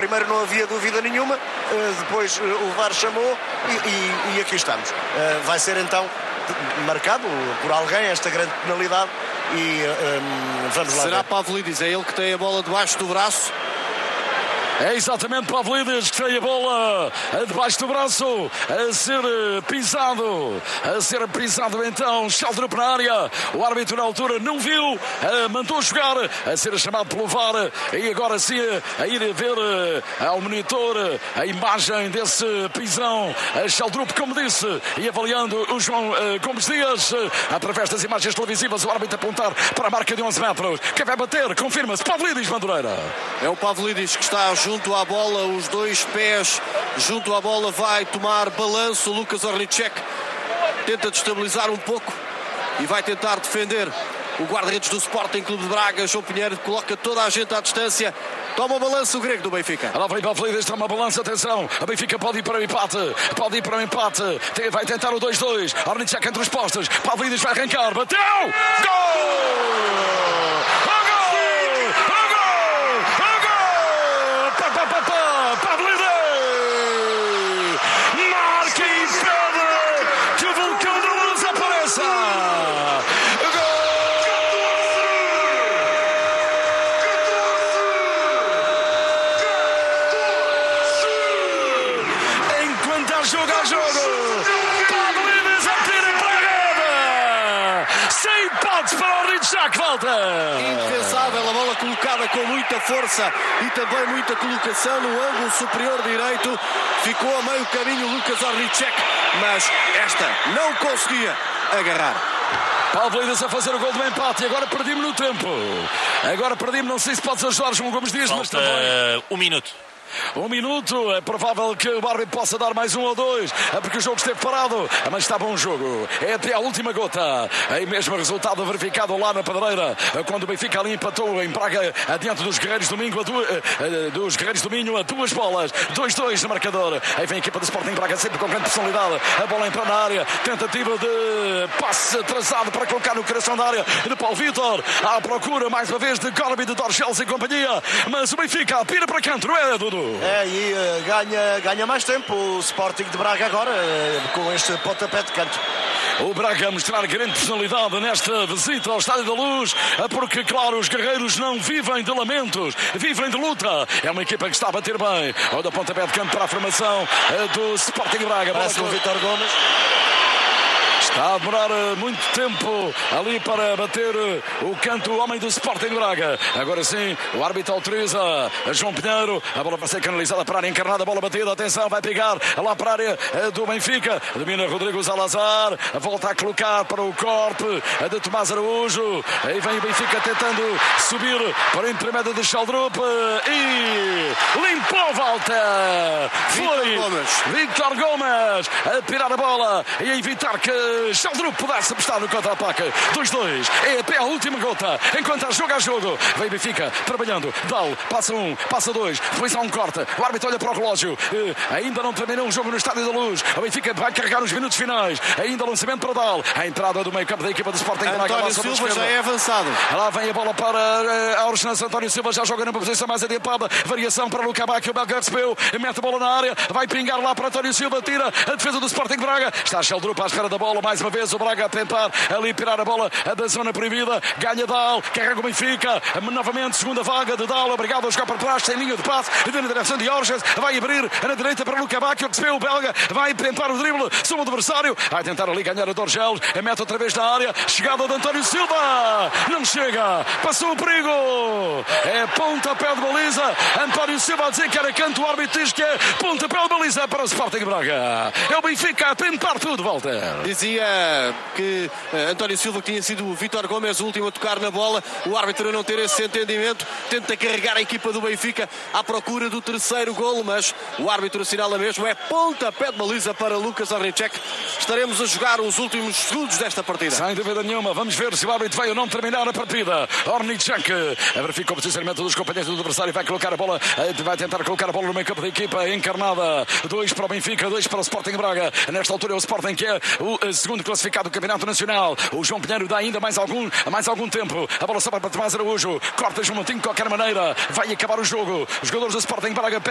Primeiro não havia dúvida nenhuma, depois o VAR chamou e aqui estamos. Vai ser então marcado por alguém esta grande penalidade e vamos lá. Será Pavlidis, é ele que tem a bola debaixo do braço. É exatamente Pavlidis que tem a bola debaixo do braço a ser pisado então Sheldrup na área. O árbitro na altura não viu, mandou jogar, a ser chamado pelo VAR e agora sim a ir ver ao monitor a imagem desse pisão. Sheldrup, como disse, e avaliando o João Gomes Dias através das imagens televisivas, o árbitro apontar para a marca de 11 metros. Quem vai bater? Confirma-se, Pavlidis, Madureira. É o Pavlidis que está junto à bola, os dois pés junto à bola, vai tomar balanço. Lucas Orlicek tenta destabilizar um pouco e vai tentar defender o guarda-redes do Sporting Clube de Braga. João Pinheiro coloca toda a gente à distância. Toma o balanço o grego do Benfica. Lá vem Pavlidis, toma o balanço, atenção. A Benfica pode ir para o empate. Vai tentar o 2-2. Orlicek entre os postos. Pavlidis vai arrancar. Bateu! Gol! Joga jogo, Pavlidis atira para a rede, sem hipótese para o Orlicek, volta. Indefensável, a bola colocada com muita força e também muita colocação no ângulo superior direito. Ficou a meio caminho Lucas Orlicek, mas esta não conseguia agarrar. Pavlidis a fazer o gol do empate e agora perdi-me no tempo. Não sei se podes ajudar João Gomes Dias, mas também... Um minuto. Um minuto, é provável que o árbitro possa dar mais 1 ou 2, porque o jogo esteve parado, mas está bom o jogo, é até a última gota. Aí mesmo resultado verificado lá na Pedreira, quando o Benfica ali empatou em Braga, adiante dos Guerreiros do Minho, a 2 bolas, 2-2 no marcador. Aí vem a equipa do Sporting Braga sempre com grande personalidade, a bola entra na área, tentativa de passe atrasado para colocar no coração da área de Paulo Vitor, à procura mais uma vez de Gorby, de Dorchels e companhia, mas o Benfica pira para canto, não é, Dudu? E ganha mais tempo o Sporting de Braga agora com este pontapé de canto. O Braga a mostrar grande personalidade nesta visita ao Estádio da Luz, porque, claro, os guerreiros não vivem de lamentos, vivem de luta. É uma equipa que está a bater bem. Olha o pontapé de campo para a formação do Sporting de Braga. Parece o Vítor Gomes. Está a demorar muito tempo ali para bater o canto, o homem do Sporting Braga. Agora sim, o árbitro autoriza a João Pinheiro. A bola vai ser canalizada para a área encarnada, a bola batida, atenção, vai pegar lá para a área do Benfica. Domina Rodrigo Salazar, volta a colocar para o corte de Tomás Araújo. Aí vem o Benfica tentando subir para o intermédio de Sheldrup e limpou, volta. Foi Vítor Gomes a tirar a bola e a evitar que Sheldrup pudesse apostar no contra-ataque. 2-2, é até a última gota, enquanto joga a jogo. Vem Benfica trabalhando, Dal, passa 1, passa 2, depois há um corte, o árbitro olha para o relógio. Ainda não terminou o jogo no Estádio da Luz. O Benfica vai carregar os minutos finais. Ainda lançamento para Dal, a entrada do meio campo da equipa do Sporting Braga. António Silva já é avançado. Lá vem a bola para a Orchança. António Silva já joga numa posição mais adiantada, variação para Luca Bacchio. O Belga recebeu, mete a bola na área, vai pingar lá para António Silva, tira a defesa do Sporting Braga. Está Sheldrup à espera da bola, mais uma vez o Braga a tentar ali tirar a bola da zona proibida. Ganha Dal, carrega o Benfica, novamente segunda vaga de Dal, obrigado a jogar para trás, sem linha de passe, na direção de Orges, vai abrir na direita para Luca Bacchio, que recebeu o Belga, vai tentar o drible, soma o adversário, vai tentar ali ganhar a Dorgel, mete outra vez na área, chegada de António Silva, não chega, passou o perigo, é pontapé de baliza. António Silva a dizer que era canto, o árbitro diz que é pontapé de baliza para o Sporting Braga. É o Benfica a tentar tudo, Walter. Dizia que António Silva, que tinha sido o Vítor Gomes o último a tocar na bola, o árbitro a não ter esse entendimento, tenta carregar a equipa do Benfica à procura do terceiro golo, mas o árbitro assinala mesmo, é pontapé de baliza para Lucas Orlicek. Estaremos a jogar os últimos segundos desta partida. Sem dúvida nenhuma, vamos ver se o árbitro vai ou não terminar a partida. Orlicek verifica o posicionamento dos companheiros do adversário, vai colocar a bola, vai tentar colocar a bola no meio campo da equipa encarnada. 2 para o Benfica, 2 para o Sporting Braga. Nesta altura é o Sporting que é o segundo classificado do Campeonato Nacional. O João Pinheiro dá ainda mais algum tempo. A bola sobra para Tomás Araújo, corta João Montinho de qualquer maneira, vai acabar o jogo. Os jogadores do Sporting Braga